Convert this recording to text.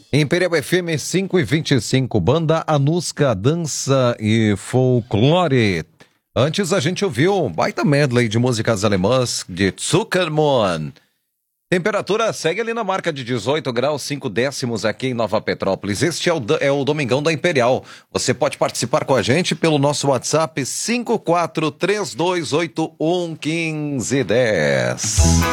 Imperial FM 5:25, banda Anuska, dança e folclore. Antes a gente ouviu um baita medley de músicas alemãs de Zuckerman. Temperatura segue ali na marca de 18 graus 5 décimos aqui em Nova Petrópolis. Este é o Domingão da Imperial. Você pode participar com a gente pelo nosso WhatsApp 5432811510.